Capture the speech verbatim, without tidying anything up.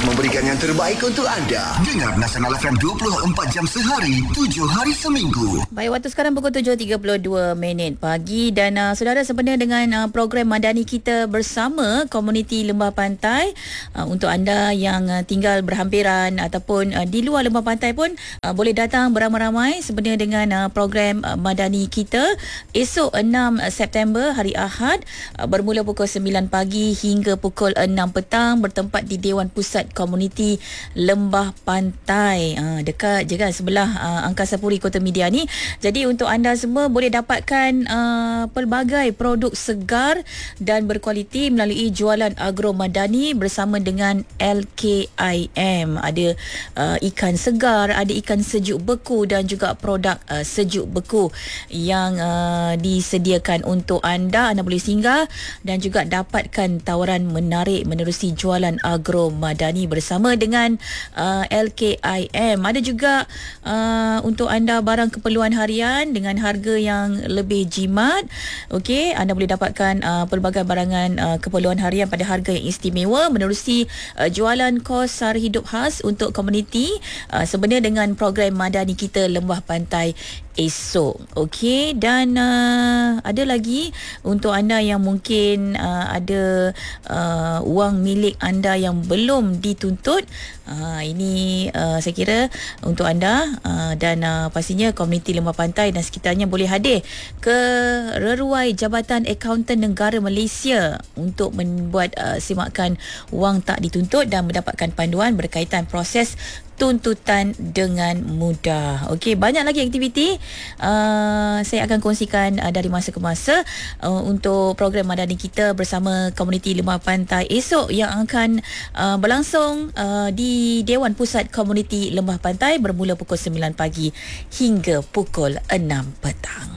memberikan yang terbaik untuk anda. Dengar Nasional F M dua puluh empat jam sehari, tujuh hari seminggu. Baik, waktu sekarang pukul tujuh tiga puluh dua minit pagi dan uh, saudara, sempena dengan uh, program Madani kita bersama komuniti Lembah Pantai, uh, untuk anda yang uh, tinggal berhampiran ataupun uh, di luar Lembah Pantai pun uh, boleh datang beramai-ramai sempena dengan uh, program uh, Madani kita esok enam September hari Ahad, uh, bermula pukul sembilan pagi hingga pukul enam petang, bertempat di Dewan Pusat Komuniti Lembah Pantai, uh, dekat je kan sebelah uh, Angkasa Puri Kota Media ni. Jadi untuk anda semua boleh dapatkan uh, pelbagai produk segar dan berkualiti melalui jualan Agro Madani bersama dengan L K I M. Ada uh, ikan segar, ada ikan sejuk beku dan juga produk uh, sejuk beku yang uh, disediakan untuk anda. Anda boleh singgah dan juga dapatkan tawaran menarik menerusi jualan Agro Madani bersama dengan uh, L K I M. Ada juga uh, untuk anda barang keperluan harian dengan harga yang lebih jimat. Okey, anda boleh dapatkan uh, pelbagai barangan uh, keperluan harian pada harga yang istimewa menerusi uh, jualan kos sara hidup khas untuk komuniti uh, sebenarnya dengan program Madani kita Lembah Pantai esok. Okey, dan uh, ada lagi untuk anda yang mungkin uh, ada uh, wang milik anda yang belum dituntut. Uh, ini uh, saya kira untuk anda uh, dan uh, pastinya komuniti Lembah Pantai dan sekitarnya boleh hadir ke Reruai Jabatan Akaunten Negara Malaysia untuk membuat uh, semakan wang tak dituntut dan mendapatkan panduan berkaitan proses tuntutan dengan mudah. Okey, banyak lagi aktiviti uh, saya akan kongsikan uh, dari masa ke masa uh, untuk program Madani kita bersama komuniti Lembah Pantai esok yang akan uh, berlangsung uh, di Dewan Pusat Komuniti Lembah Pantai bermula pukul sembilan pagi hingga pukul enam petang.